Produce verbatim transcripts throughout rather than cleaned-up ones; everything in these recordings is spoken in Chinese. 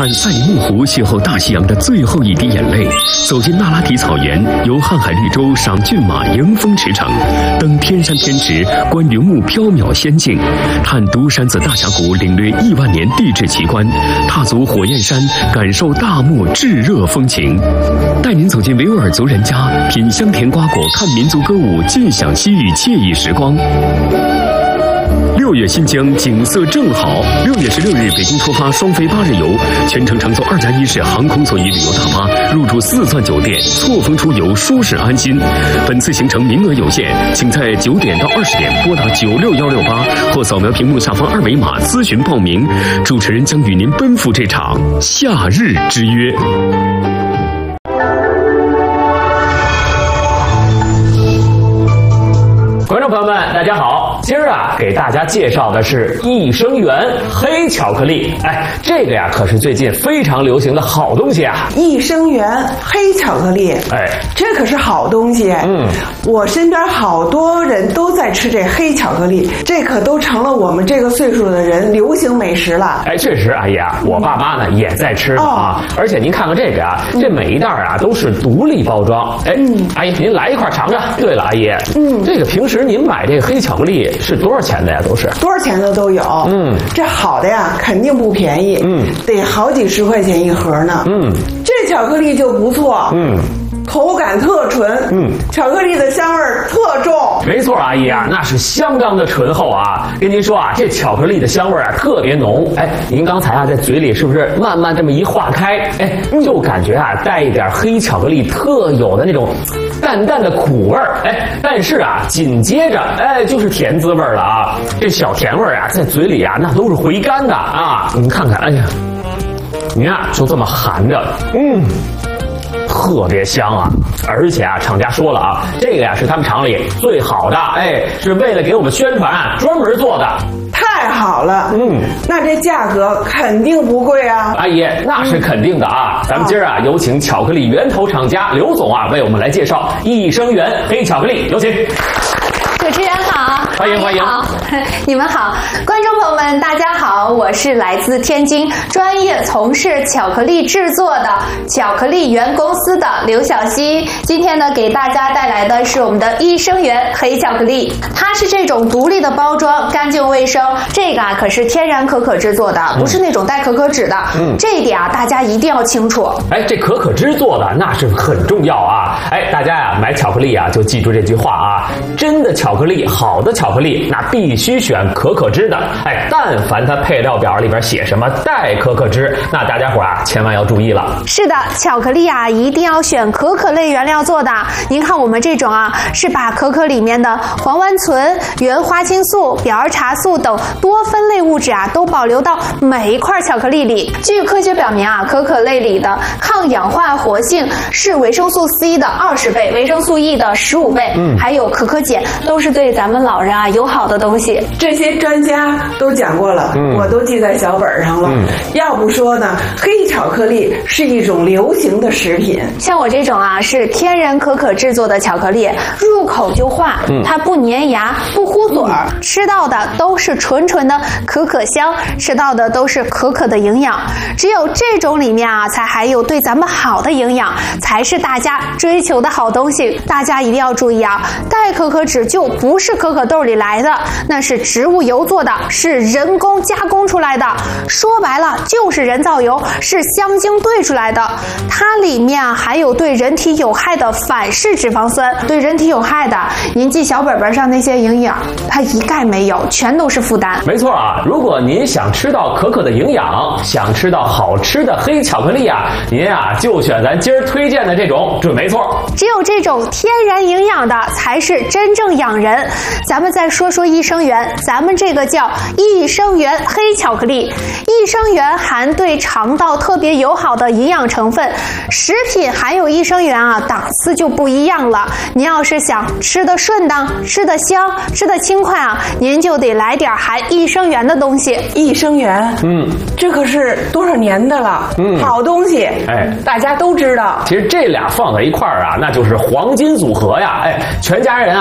看赛里木湖邂逅大西洋的最后一滴眼泪，走进那拉提草原，游瀚海绿洲，赏骏马迎风驰骋，登天山天池，观云雾缥缈仙境，探独山子大峡谷，领略亿万年地质奇观，踏足火焰山，感受大漠炙热风情。带您走进维吾尔族人家，品香甜瓜果，看民族歌舞，尽享西域惬意时光。六月新疆景色正好，六月十六日北京出发双飞八日游，全程乘坐二加一式航空座椅旅游大巴，入住四钻酒店，错峰出游，舒适安心。本次行程名额有限，请在九点到二十点拨打九六幺六八或扫描屏幕下方二维码咨询报名。主持人将与您奔赴这场夏日之约。 观众朋友们，大家好！今儿啊，给大家介绍的是益生元黑巧克力。哎，这个呀，可是最近非常流行的好东西啊！ 益生元黑巧克力， 哎， 这可是好东西。嗯，我身边好多人都在吃这黑巧克力，这可都成了我们这个岁数的人流行美食了。 哎，确实，阿姨啊，我爸妈呢也在吃呢啊。哦、而且您看看这个啊，这每一袋啊都是独立包装。哎，嗯、阿姨您来一块尝尝。对了，阿姨，嗯，这个平时您买这个黑巧克力是多少钱的呀？都是多少钱的都有。嗯，这好的呀，肯定不便宜。嗯，得好几十块钱一盒呢。嗯，这巧克力就不错。嗯。口感特纯，嗯，巧克力的香味儿特重。 没错，阿姨啊，那是相当的醇厚啊。跟您说啊，这巧克力的香味儿啊特别浓。哎，您刚才啊在嘴里是不是慢慢这么一化开，哎，就感觉啊带一点黑巧克力特有的那种淡淡的苦味儿。哎，但是啊紧接着哎就是甜滋味了啊。这小甜味儿啊在嘴里啊那都是回甘的啊。您看看，哎呀，您啊就这么含着，嗯。特别香啊！而且啊，厂家说了啊，这个呀是他们厂里最好的，哎，是为了给我们宣传专门做的。 太好了，嗯，那这价格肯定不贵啊， 阿姨，那是肯定的啊。嗯、咱们今儿啊，有请巧克力源头厂家刘总啊，为我们来介绍益生元黑巧克力，有请。 主持人好， 欢迎欢迎， 好，你们好，观众朋友们大家好，我是来自天津专业从事巧克力制作的巧克力园公司的刘晓溪。今天呢，给大家带来的是我们的益生元黑巧克力，它是这种独立的包装，干净卫生。这个啊可是天然可可制作的，不是那种带可可脂的。嗯，这一点啊大家一定要清楚。 哎，这可可脂做的那是很重要啊。哎，大家呀、啊、买巧克力啊就记住这句话啊，真的巧克力，好的巧克力那必须选可可脂的。哎，但凡它配料表里边写什么带可可脂，那大家伙啊千万要注意了。 是的，巧克力啊一定要选可可类原料做的。您看我们这种啊是把可可里面的黄烷醇、原花青素、表儿茶素等多酚类物质啊都保留到每一块巧克力里。据科学表明啊，可可类里的抗氧化活性是维生素 C 的二十倍，维生素 E 的十五倍，嗯，还有可可碱，都是对咱们老人啊友好的东西。 这些专家都讲过了，嗯、我都记在小本上了。嗯、要不说呢，黑巧克力是一种流行的食品。 像我这种啊是天然可可制作的巧克力，入口就化，嗯、它不粘牙，不糊嘴儿，嗯、吃到的都是纯纯的可可香，吃到的都是可可的营养。只有这种里面啊，才还有对咱们好的营养，才是大家追求的好东西。大家一定要注意啊，带可可脂就不是可可豆里来的，那是植物油做的，是人工加工出来的。说白了就是人造油，是香精兑出来的。它里面啊还有对人体有害的反式脂肪酸，对人体有害的，您记小本本上那些营养，它一概没有，全都是负担。 没错啊，如果您想吃到可可的营养，想吃到好吃的黑巧克力啊，您啊就选咱今儿推荐的这种准没错。 只有这种天然营养的才是真正养人。咱们再说说益生元，咱们这个叫益生元黑巧克力。益生元含对肠道特别友好的营养成分，食品含有益生元啊，档次就不一样了。您要是想吃得顺当、吃得香、吃得轻快啊，您就得来点含益生元的东西。 益生元，嗯，这可是多少年的了，嗯，好东西，哎，大家都知道。 其实这俩放在一块儿啊，那就是黄金组合呀，哎，全家人啊都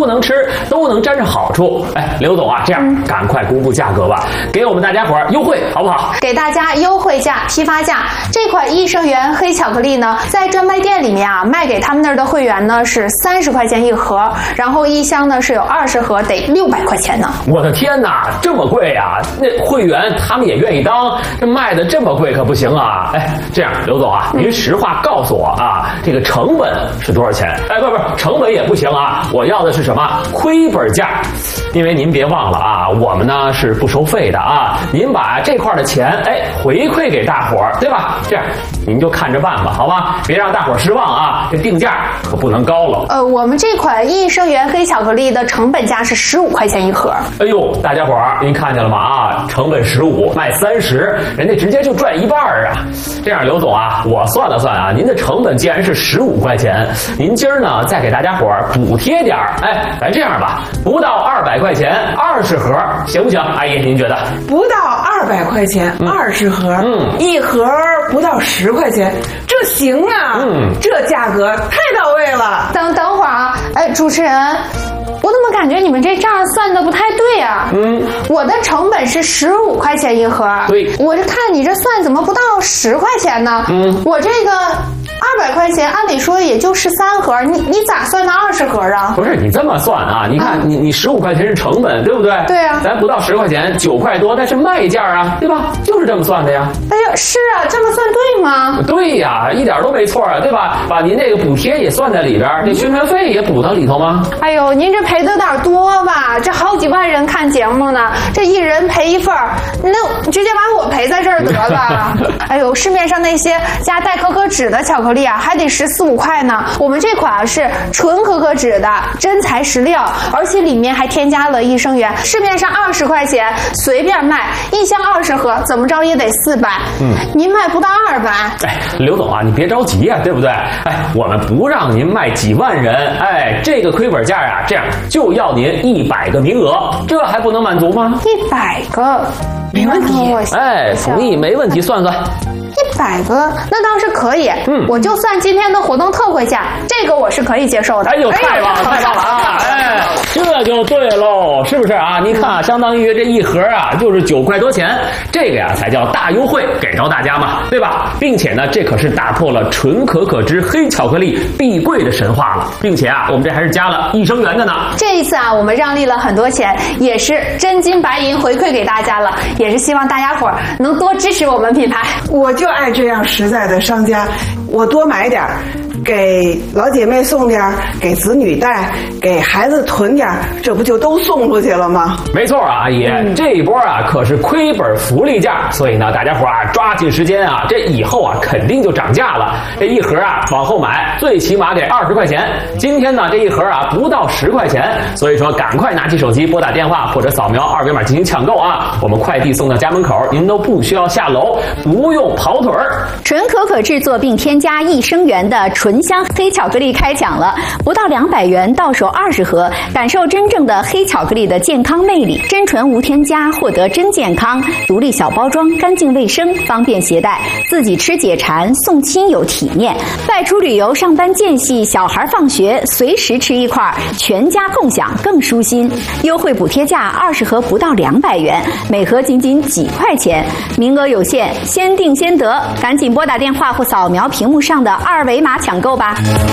都能吃，都能沾上好处。哎，刘总啊，这样、嗯、赶快公布价格吧，给我们大家伙儿优惠好不好？ 给大家优惠价、批发价。这款益生元黑巧克力呢，在专卖店里面啊，卖给他们那儿的会员呢是三十块钱一盒，然后一箱呢是有二十盒，得六百块钱呢。 我的天哪，这么贵啊！那会员他们也愿意当，这卖的这么贵可不行啊！哎，这样，刘总啊，您实话告诉我啊，这个成本是多少钱？哎，不不，成本也不行啊，我要的是什么？亏本价。因为您别忘了啊，我们呢是不收费的啊，您把这块的钱哎回馈给大伙儿，对吧？这样您就看着办吧，好吧？别让大伙儿失望啊，这定价可不能高了。 呃，我们这款益生元黑巧克力的成本价是十五块钱一盒。 哎呦，大家伙儿您看见了吗？啊，成本十五，卖三十，人家直接就赚一半啊！这样，刘总啊，我算了算啊，您的成本既然是十五块钱，您今儿呢再给大家伙儿补贴点儿，哎，咱这样吧，不到二百块钱，二十盒，行不行？阿姨，您觉得？ 不到二百块钱，二十盒，嗯，一盒不到十块钱，这行啊，嗯，这价格太到位了。 等等会儿啊，哎，主持人。我怎么感觉你们这账算的不太对啊？嗯，我的成本是十五块钱一盒， 对， 我这看你这算怎么不到十块钱呢？嗯，我这个二百块钱，按理说也就十三盒，你你咋算到二十盒啊？ 不是你这么算啊？你看、嗯、你你十五块钱是成本，对不对？ 对啊， 咱不到十块钱，九块多，那是卖价啊，对吧？就是这么算的呀。 哎呀，是啊，这么算对吗？ 对呀，一点都没错啊，对吧？把您这个补贴也算在里边，这宣传费也补到里头吗？ 哎呦，您这赔的有点多吧？这好几万人看节目呢，这一人赔一份儿，那直接把我赔在这儿得了。哎呦，市面上那些加代可可脂的巧克力啊，还得十四五块呢。我们这款啊是纯可可脂的，真材实料，而且里面还添加了益生元。市面上二十块钱随便卖，一箱二十盒，怎么着也得四百。嗯，您卖不到二百。 哎，刘总啊，你别着急呀、啊，对不对？哎，我们不让您卖几万人，哎，这个亏本价啊，这样就要您一百个名额，这还不能满足吗？ 一百个， 没问题。 哎，同意，没问题，算算。 一百个那倒是可以，嗯，我就算今天的活动特惠价，这个我是可以接受的。 哎呦，太棒了，太棒了啊！哎，这就对喽，是不是啊？你看啊，相当于这一盒啊，就是九块多钱，这个呀才叫大优惠，给着大家嘛，对吧？并且呢，这可是打破了纯可可脂黑巧克力必贵的神话了，并且啊，我们这还是加了益生元的呢。 这一次啊，我们让利了很多钱，也是真金白银回馈给大家了，也是希望大家伙儿能多支持我们品牌。 我就爱这样实在的商家，我多买点儿，给老姐妹送点儿，给子女带，给孩子囤点儿，这不就都送出去了吗？ 没错啊，阿姨，嗯、这一波啊可是亏本福利价，所以呢，大家伙啊抓紧时间啊，这以后啊肯定就涨价了。这一盒啊往后买，最起码得二十块钱。今天呢这一盒啊不到十块钱，所以说赶快拿起手机拨打电话或者扫描二维码进行抢购啊，我们快递送到家门口，您都不需要下楼，不用跑腿儿。 纯可可制作并添加益生元的纯香黑巧克力开抢了，不到两百元到手二十盒，感受真正的黑巧克力的健康魅力。真纯无添加，获得真健康，独立小包装，干净卫生，方便携带，自己吃解馋，送亲友体面。外出旅游、上班间隙，小孩放学，随时吃一块，全家共享更舒心。优惠补贴价二十盒不到两百元，每盒仅仅几块钱，名额有限，先定先得，赶紧拨打电话或扫描屏幕上的二维码抢购吧。